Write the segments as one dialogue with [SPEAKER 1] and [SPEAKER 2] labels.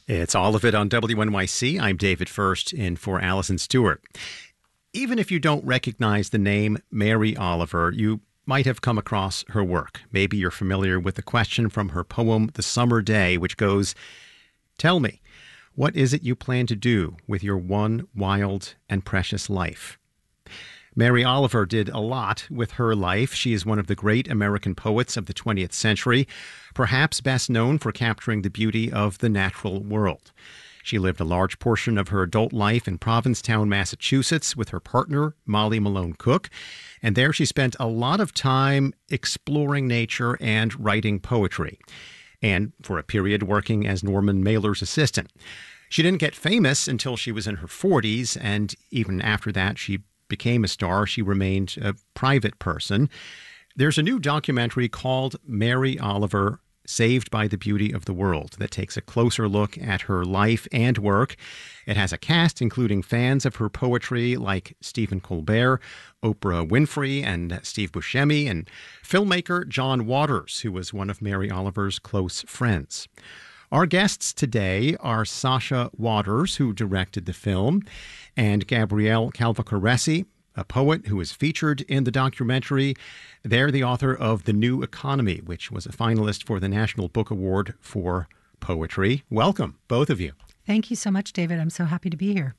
[SPEAKER 1] It's all of it on WNYC. I'm David First in for Allison Stewart. Even if you don't recognize the name Mary Oliver, you might have come across her work. Maybe you're familiar with the question from her poem, The Summer Day, which goes, "Tell me, what is it you plan to do with your one wild and precious life?" Mary Oliver did a lot with her life. She is one of the great American poets of the 20th century, perhaps best known for capturing the beauty of the natural world. She lived a large portion of her adult life in Provincetown, Massachusetts, with her partner, Molly Malone Cook. And there she spent a lot of time exploring nature and writing poetry. And for a period, working as Norman Mailer's assistant. She didn't get famous until she was in her 40s. And even after that, she became a star. She remained a private person. There's a new documentary called Mary Oliver, Saved by the Beauty of the World, that takes a closer look at her life and work. It has a cast including fans of her poetry like Stephen Colbert, Oprah Winfrey, and Steve Buscemi, and filmmaker John Waters, who was one of Mary Oliver's close friends. Our guests today are Sasha Waters, who directed the film, and Gabrielle Calvacaresi, a poet who is featured in the documentary. They're the author of The New Economy, which was a finalist for the National Book Award for Poetry. Welcome, both of you.
[SPEAKER 2] Thank you so much, David. I'm so happy to be here.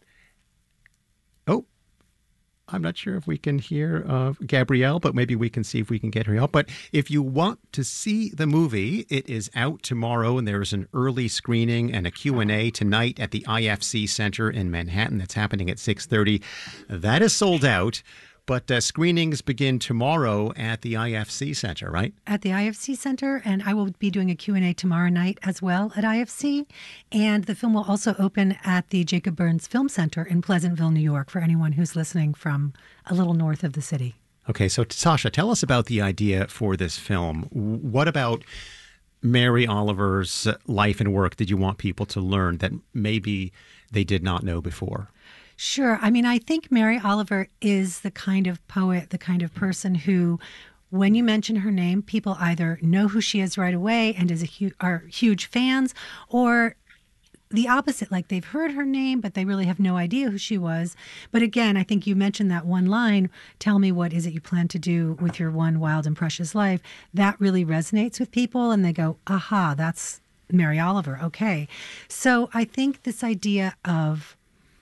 [SPEAKER 1] Oh, I'm not sure if we can hear Gabrielle, but maybe we can see if we can get her help. But if you want to see the movie, it is out tomorrow, and there's an early screening and a Q&A tonight at the IFC Center in Manhattan. That's happening at 6:30. That is sold out, but screenings begin tomorrow at the IFC Center, right?
[SPEAKER 2] At the IFC Center, and I will be doing a Q&A tomorrow night as well at IFC. And the film will also open at the Jacob Burns Film Center in Pleasantville, New York, for anyone who's listening from a little north of the city.
[SPEAKER 1] Okay, so Sasha, tell us about the idea for this film. What about Mary Oliver's life and work did you want people to learn that maybe they did not know before?
[SPEAKER 2] Sure. I mean, I think Mary Oliver is the kind of poet, the kind of person who, when you mention her name, people either know who she is right away and are huge fans, or the opposite, like they've heard her name, but they really have no idea who she was. But again, I think you mentioned that one line, "Tell me, what is it you plan to do with your one wild and precious life?" That really resonates with people, and they go, aha, that's Mary Oliver. Okay. So I think this idea of,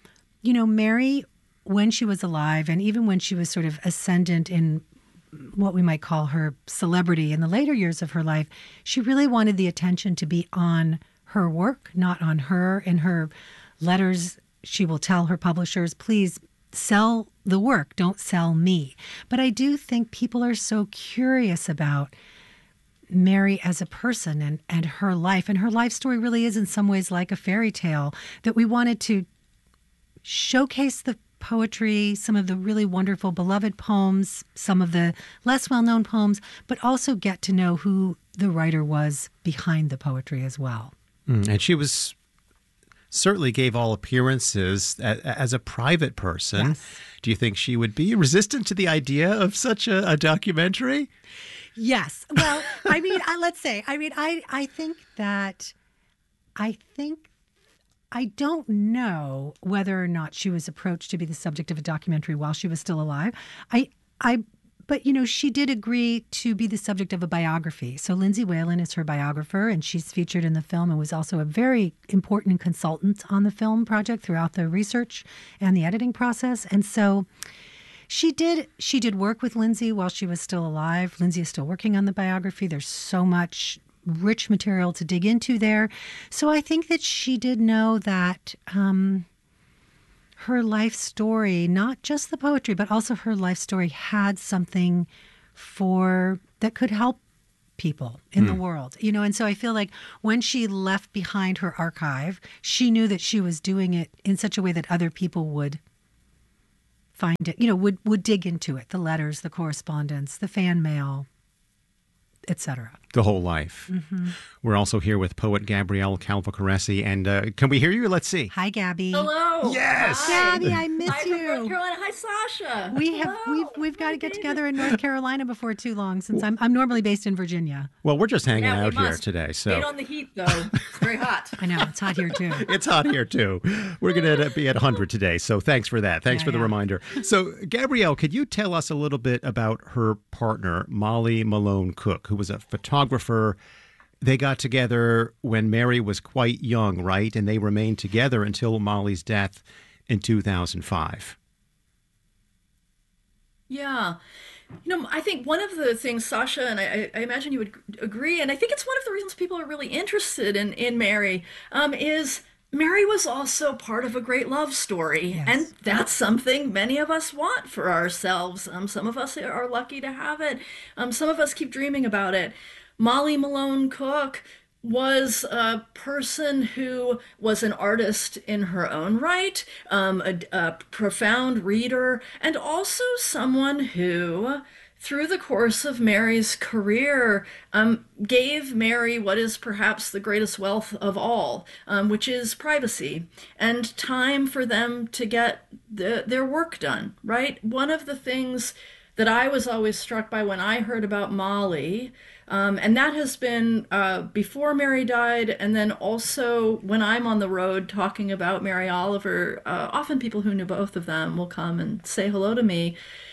[SPEAKER 2] Mary, when she was alive, and even when she was sort of ascendant in what we might call her celebrity in the later years of her life, she really wanted the attention to be on her work, not on her. In her letters, she will tell her publishers, please sell the work, don't sell me. But I do think people are so curious about Mary as a person and her life. And her life story really is in some ways like a fairy tale, that we wanted to showcase the poetry, some of the really wonderful beloved poems, some of the less well-known poems, but also get to know who the writer was behind the poetry as well.
[SPEAKER 1] And she was certainly gave all appearances as a private person.
[SPEAKER 2] Yes.
[SPEAKER 1] Do you think she would be resistant to the idea of such a documentary?
[SPEAKER 2] Yes. Well, I mean, let's say, I think I don't know whether or not she was approached to be the subject of a documentary while she was still alive. But she did agree to be the subject of a biography. So Lindsay Whalen is her biographer, and she's featured in the film and was also a very important consultant on the film project throughout the research and the editing process. And so she did work with Lindsay while she was still alive. Lindsay is still working on the biography. There's so much rich material to dig into there. So I think that she did know that her life story, not just the poetry, but also her life story, had something that could help people in the world, and so I feel like when she left behind her archive, she knew that she was doing it in such a way that other people would find it, would dig into it, the letters, the correspondence, the fan mail, etc.
[SPEAKER 1] the whole life. We're also here with poet Gabrielle Calvacaresi. And can we hear you? Let's see.
[SPEAKER 2] Hi, Gabby.
[SPEAKER 3] Hello.
[SPEAKER 1] Yes.
[SPEAKER 3] Hi.
[SPEAKER 2] Gabby, I miss
[SPEAKER 3] Hi from North
[SPEAKER 2] you.
[SPEAKER 3] Carolina. Hi, Sasha.
[SPEAKER 2] We've got to get together in North Carolina before too long, since I'm normally based in Virginia.
[SPEAKER 1] Well, we're just hanging
[SPEAKER 3] Yeah, we
[SPEAKER 1] out here
[SPEAKER 3] must.
[SPEAKER 1] today.
[SPEAKER 3] Stayed
[SPEAKER 1] So
[SPEAKER 3] on the heat, though. It's very hot.
[SPEAKER 2] I know, it's hot here too.
[SPEAKER 1] it's hot here, too. We're going to be at 100 today. So thanks for that. Thanks for the
[SPEAKER 2] Yeah.
[SPEAKER 1] reminder. So, Gabrielle, could you tell us a little bit about her partner, Molly Malone Cook, who was a photographer? They got together when Mary was quite young, right? And they remained together until Molly's death in 2005.
[SPEAKER 3] Yeah. I think one of the things, Sasha, and I imagine you would agree, and I think it's one of the reasons people are really interested in Mary, is Mary was also part of a great love story.
[SPEAKER 2] Yes.
[SPEAKER 3] And that's something many of us want for ourselves. Some of us are lucky to have it. Some of us keep dreaming about it. Molly Malone Cook was a person who was an artist in her own right, a profound reader, and also someone who, through the course of Mary's career, gave Mary what is perhaps the greatest wealth of all, which is privacy and time for them to get their work done, right? One of the things that I was always struck by when I heard about Molly, and that has been before Mary died, and then also when I'm on the road talking about Mary Oliver, often people who knew both of them will come and say hello to me,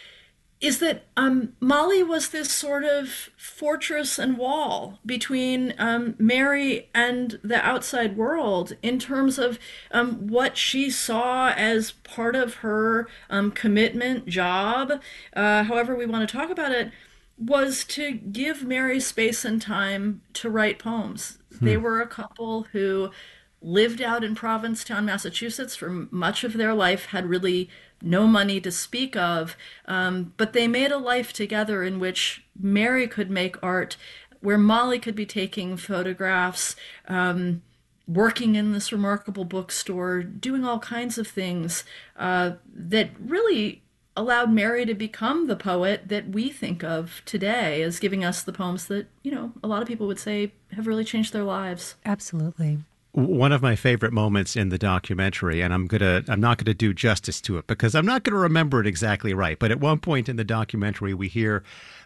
[SPEAKER 3] is that Molly was this sort of fortress and wall between Mary and the outside world in terms of what she saw as part of her commitment job, however we want to talk about it, was to give Mary space and time to write poems. They were a couple who lived out in Provincetown, Massachusetts for much of their life, had really no money to speak of, but they made a life together in which Mary could make art, where Molly could be taking photographs, working in this remarkable bookstore, doing all kinds of things that really allowed Mary to become the poet that we think of today as giving us the poems that, a lot of people would say have really changed their lives.
[SPEAKER 2] Absolutely.
[SPEAKER 1] One of my favorite moments in the documentary, and I'm not gonna do justice to it because I'm not gonna remember it exactly right. But at one point in the documentary, we hear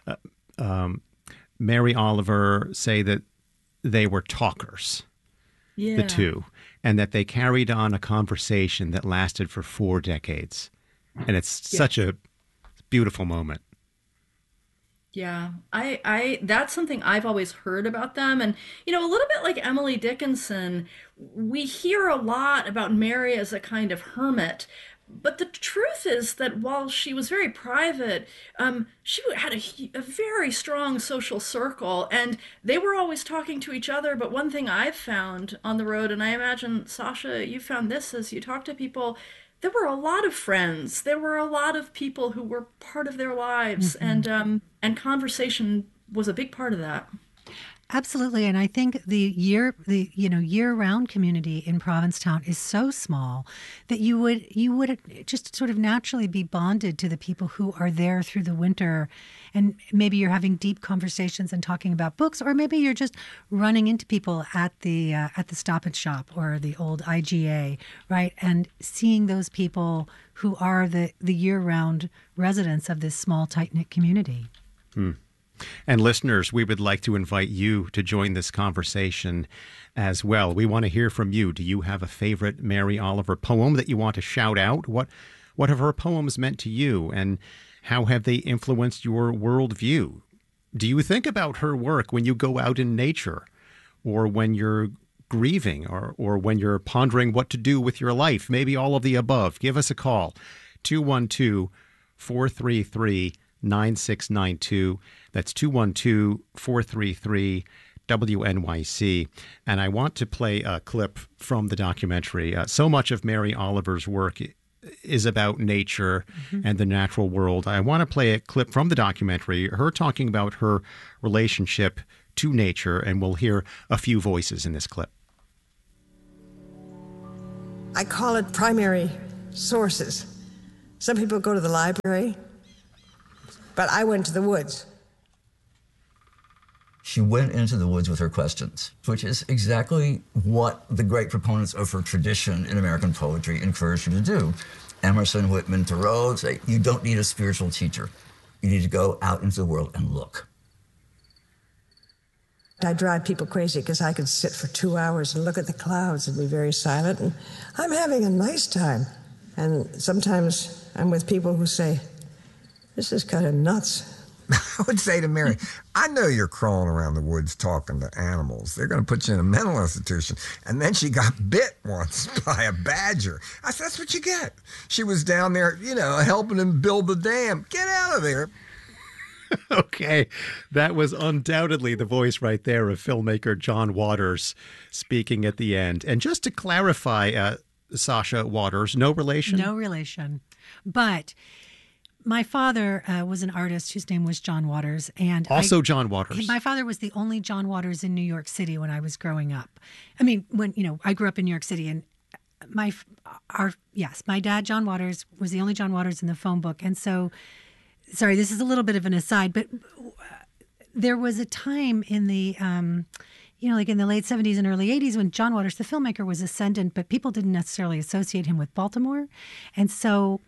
[SPEAKER 1] Mary Oliver say that they were talkers,
[SPEAKER 3] Yeah.
[SPEAKER 1] the two, and that they carried on a conversation that lasted for 4 decades, and it's such a beautiful moment.
[SPEAKER 3] Yeah, I that's something I've always heard about them. And, a little bit like Emily Dickinson, we hear a lot about Mary as a kind of hermit. But the truth is that while she was very private, she had a very strong social circle, and they were always talking to each other. But one thing I've found on the road, and I imagine, Sasha, you found this as you talk to people, there were a lot of friends. There were a lot of people who were part of their lives, and conversation was a big part of that.
[SPEAKER 2] Absolutely, and I think the year-round community in Provincetown is so small that you would just sort of naturally be bonded to the people who are there through the winter, and maybe you're having deep conversations and talking about books, or maybe you're just running into people at the Stop and Shop or the old IGA, right? And seeing those people who are the year-round residents of this small, tight-knit community.
[SPEAKER 1] And listeners, we would like to invite you to join this conversation as well. We want to hear from you. Do you have a favorite Mary Oliver poem that you want to shout out? What have her poems meant to you, and how have they influenced your worldview? Do you think about her work when you go out in nature, or when you're grieving, or when you're pondering what to do with your life? Maybe all of the above. Give us a call, 212-433-9692. That's 212-433-WNYC. And I want to play a clip from the documentary. So much of Mary Oliver's work is about nature and the natural world. I want to play a clip from the documentary, her talking about her relationship to nature, and we'll hear a few voices in this clip.
[SPEAKER 4] I call it primary sources. Some people go to the library, but I went to the woods.
[SPEAKER 5] She went into the woods with her questions, which is exactly what the great proponents of her tradition in American poetry encouraged her to do. Emerson, Whitman, Thoreau say, you don't need a spiritual teacher. You need to go out into the world and look.
[SPEAKER 4] I drive people crazy because I could sit for 2 hours and look at the clouds and be very silent, and I'm having a nice time. And sometimes I'm with people who say, this is kind of nuts.
[SPEAKER 6] I would say to Mary, I know you're crawling around the woods talking to animals. They're going to put you in a mental institution. And then she got bit once by a badger. I said, that's what you get. She was down there, helping him build the dam. Get out of there.
[SPEAKER 1] Okay, that was undoubtedly the voice right there of filmmaker John Waters speaking at the end. And just to clarify, Sasha Waters, no relation?
[SPEAKER 2] No relation. But my father was an artist whose name was John Waters. And
[SPEAKER 1] also John Waters.
[SPEAKER 2] My father was the only John Waters in New York City when I was growing up. I mean, I grew up in New York City, and my dad, John Waters, was the only John Waters in the phone book. And so, sorry, this is a little bit of an aside, but there was a time in the, like in the late 70s and early 80s when John Waters, the filmmaker, was ascendant, but people didn't necessarily associate him with Baltimore. And so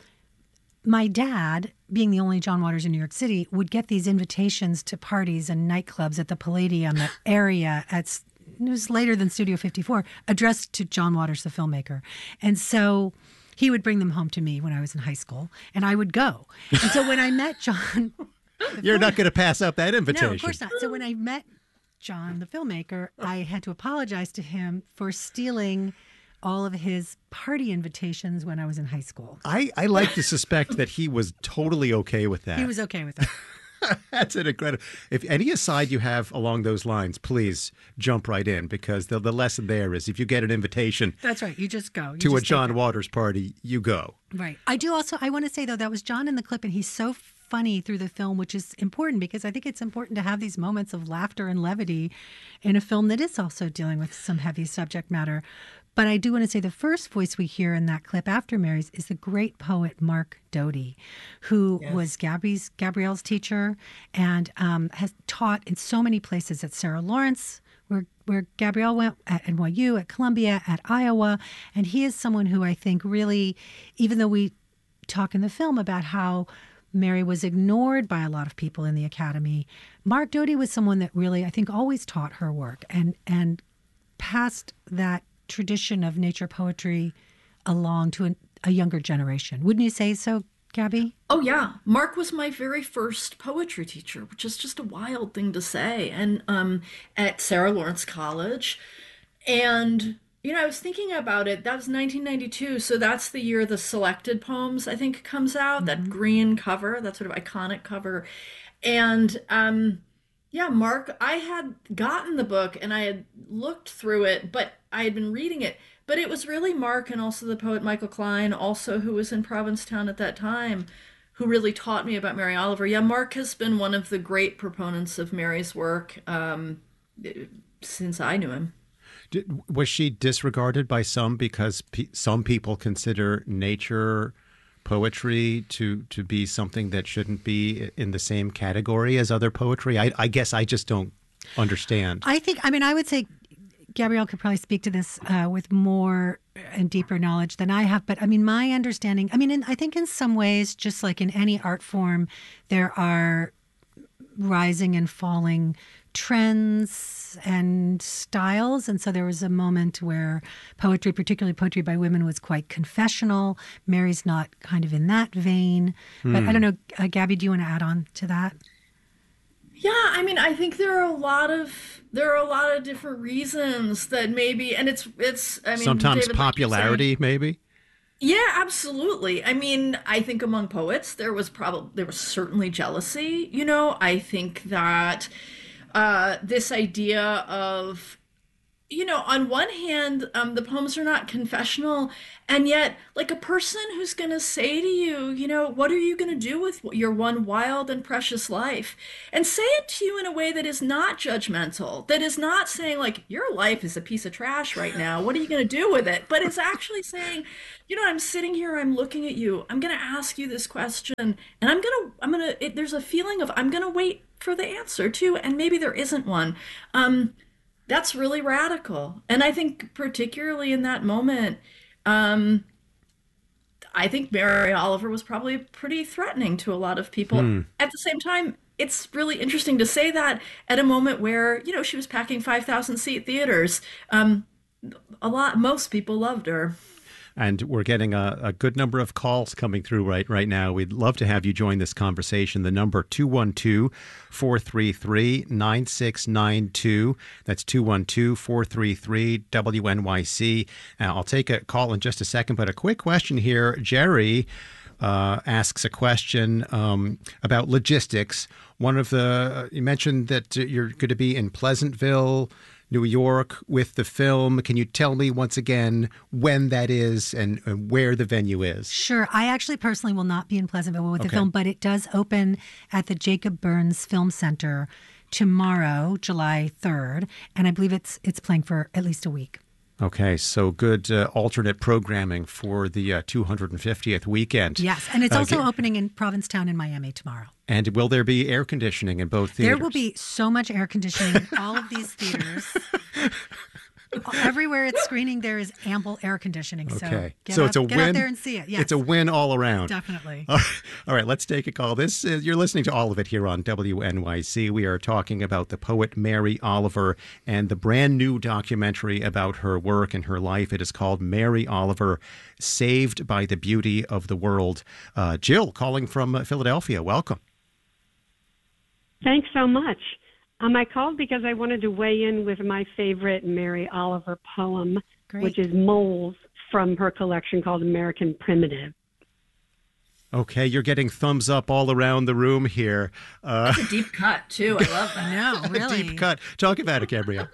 [SPEAKER 2] my dad, being the only John Waters in New York City, would get these invitations to parties and nightclubs at the Palladium, the area it was later than Studio 54, addressed to John Waters, the filmmaker. And so he would bring them home to me when I was in high school, and I would go. And so when I met John...
[SPEAKER 1] You're not going to pass up that invitation.
[SPEAKER 2] No, of course not. So when I met John, the filmmaker, I had to apologize to him for stealing all of his party invitations when I was in high school.
[SPEAKER 1] I like to suspect that he was totally okay with that.
[SPEAKER 2] He was okay with that.
[SPEAKER 1] That's an incredible. If any aside you have along those lines, please jump right in, because the lesson there is if you get an invitation.
[SPEAKER 2] That's right. You just go.
[SPEAKER 1] To a John Waters party, you go.
[SPEAKER 2] Right. I want to say, though, that was John in the clip, and he's so funny through the film, which is important because I think it's important to have these moments of laughter and levity in a film that is also dealing with some heavy subject matter. But I do want to say the first voice we hear in that clip after Mary's is the great poet Mark Doty, who was Gabrielle's teacher and has taught in so many places at Sarah Lawrence, where Gabrielle went, at NYU, at Columbia, at Iowa. And he is someone who I think really, even though we talk in the film about how Mary was ignored by a lot of people in the academy, Mark Doty was someone that really, I think, always taught her work and passed that tradition of nature poetry along to a younger generation. Wouldn't you say so, Gabby?
[SPEAKER 3] Oh, yeah. Mark was my very first poetry teacher, which is just a wild thing to say. And at Sarah Lawrence College. And, I was thinking about it. That was 1992. So that's the year the Selected Poems, I think, comes out. Mm-hmm. That green cover, that sort of iconic cover. And Mark, I had gotten the book and I had looked through it, but I had been reading it. But it was really Mark and also the poet Michael Klein, also who was in Provincetown at that time, who really taught me about Mary Oliver. Yeah, Mark has been one of the great proponents of Mary's work since I knew him.
[SPEAKER 1] Was she disregarded by some because some people consider nature poetry to be something that shouldn't be in the same category as other poetry? I guess I just don't understand.
[SPEAKER 2] I would say Gabrielle could probably speak to this with more and deeper knowledge than I have. But my understanding, I think in some ways, just like in any art form, there are rising and falling trends and styles. And so there was a moment where poetry, particularly poetry by women, was quite confessional. Mary's not kind of in that vein. But I don't know, Gabby, do you want to add on to that?
[SPEAKER 3] Yeah, I think there are a lot of different reasons that maybe, and it's
[SPEAKER 1] sometimes
[SPEAKER 3] David,
[SPEAKER 1] popularity,
[SPEAKER 3] like
[SPEAKER 1] maybe.
[SPEAKER 3] Yeah, absolutely. I think among poets there was certainly jealousy. I think that this idea of On one hand, the poems are not confessional, and yet, like a person who's going to say to you, what are you going to do with your one wild and precious life? And say it to you in a way that is not judgmental, that is not saying, like, your life is a piece of trash right now. What are you going to do with it? But it's actually saying, I'm sitting here, I'm looking at you, I'm going to ask you this question, and there's a feeling of, I'm going to wait for the answer too, and maybe there isn't one. That's really radical. And I think, particularly in that moment, I think Mary Oliver was probably pretty threatening to a lot of people. At the same time, it's really interesting to say that at a moment where, she was packing 5,000 seat theaters. Most people loved her.
[SPEAKER 1] And we're getting a good number of calls coming through right now. We'd love to have you join this conversation. The number 212-433-9692. That's 212-433-WNYC. I'll take a call in just a second, but a quick question here. Jerry asks a question about logistics. You mentioned that you're going to be in Pleasantville, New York with the film. Can you tell me once again when that is and where the venue is?
[SPEAKER 2] Sure. I actually personally will not be in Pleasantville with the film, but it does open at the Jacob Burns Film Center tomorrow, July 3rd. And I believe it's playing for at least a week.
[SPEAKER 1] Okay, so good alternate programming for the 250th weekend.
[SPEAKER 2] Yes, and it's also opening in Provincetown in Miami tomorrow.
[SPEAKER 1] And will there be air conditioning in both theaters?
[SPEAKER 2] There will be so much air conditioning in all of these theaters. Everywhere it's screening, there is ample air conditioning.
[SPEAKER 1] Okay.
[SPEAKER 2] So
[SPEAKER 1] it's a
[SPEAKER 2] get
[SPEAKER 1] win.
[SPEAKER 2] out there and see it. Yes.
[SPEAKER 1] It's a win all around.
[SPEAKER 2] Definitely.
[SPEAKER 1] All right, let's take a call. You're listening to All of It here on WNYC. We are talking about the poet Mary Oliver and the brand new documentary about her work and her life. It is called Mary Oliver, Saved by the Beauty of the World. Jill, calling from Philadelphia. Welcome.
[SPEAKER 7] Thanks so much. I called because I wanted to weigh in with my favorite Mary Oliver poem, which is Moles, from her collection called American Primitive.
[SPEAKER 1] Okay, you're getting thumbs up all around the room here.
[SPEAKER 3] That's a deep cut, too. I love that.
[SPEAKER 2] No, really.
[SPEAKER 1] Deep cut. Talk about it, Gabrielle.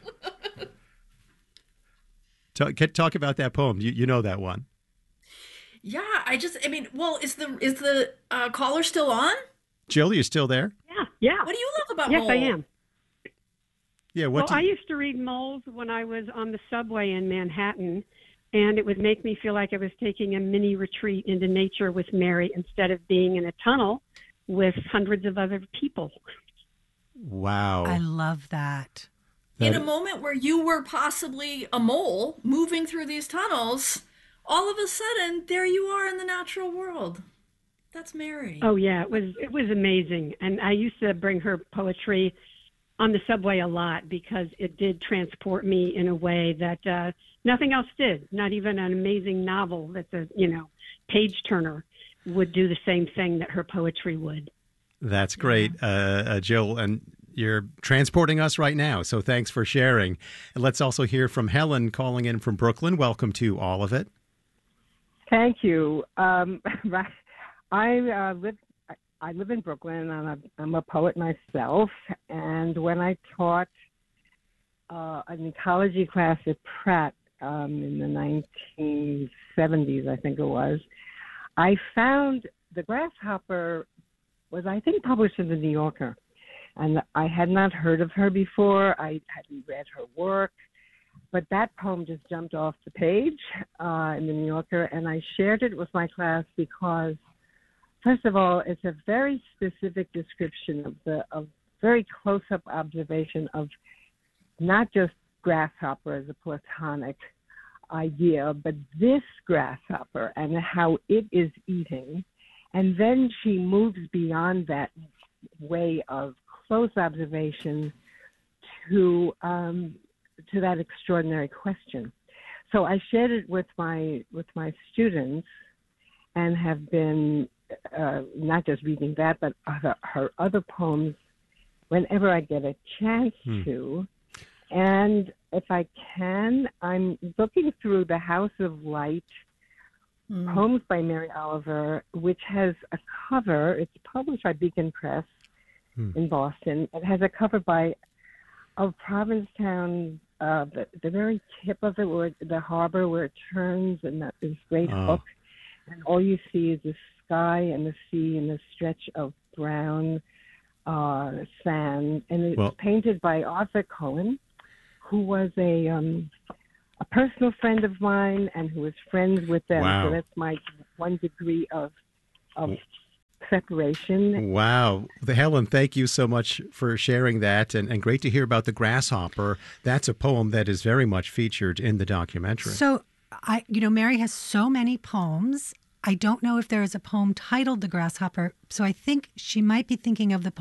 [SPEAKER 1] Talk about that poem. You know that one.
[SPEAKER 3] Yeah, is the caller still on?
[SPEAKER 1] Jill, you still there?
[SPEAKER 7] Yeah.
[SPEAKER 3] What do you love about
[SPEAKER 7] Yes,
[SPEAKER 3] Moles?
[SPEAKER 7] I am.
[SPEAKER 1] Yeah.
[SPEAKER 7] I used to read Moles when I was on the subway in Manhattan, and it would make me feel like I was taking a mini retreat into nature with Mary instead of being in a tunnel with hundreds of other people.
[SPEAKER 1] Wow.
[SPEAKER 2] I love that.
[SPEAKER 3] In a moment where you were possibly a mole moving through these tunnels, all of a sudden, there you are in the natural world. That's Mary.
[SPEAKER 7] Oh yeah, it was amazing, and I used to bring her poetry on the subway a lot because it did transport me in a way that nothing else did. Not even an amazing novel that's a page turner would do the same thing that her poetry would.
[SPEAKER 1] That's great, Jill, and you're transporting us right now. So thanks for sharing. And let's also hear from Helen calling in from Brooklyn. Welcome to All of It.
[SPEAKER 8] Thank you. I live in Brooklyn, and I'm a poet myself. And when I taught an ecology class at Pratt in the 1970s, I think it was, I found The Grasshopper was, I think, published in the New Yorker. And I had not heard of her before. I hadn't read her work. But that poem just jumped off the page in the New Yorker, and I shared it with my class because, first of all, it's a very specific description of very close-up observation of not just grasshopper as a platonic idea, but this grasshopper and how it is eating. And then she moves beyond that way of close observation to that extraordinary question. So I shared it with my students and have been not just reading that, but her other poems whenever I get a chance to. And if I can, I'm looking through the House of Light, Poems by Mary Oliver, which has a cover. It's published by Beacon Press in Boston. It has a cover by of Provincetown, the very tip of it, where the harbor where it turns, and that this great hook, and all you see is the sky and the sea and the stretch of brown sand, and it's painted by Arthur Cohen, who was a personal friend of mine and who was friends with them.
[SPEAKER 1] Wow.
[SPEAKER 8] So that's my 1 degree of separation.
[SPEAKER 1] Wow. Helen, thank you so much for sharing that, and great to hear about the grasshopper. That's a poem that is very much featured in the documentary.
[SPEAKER 2] So, Mary has so many poems. I don't know if there is a poem titled The Grasshopper, so I think she might be thinking of the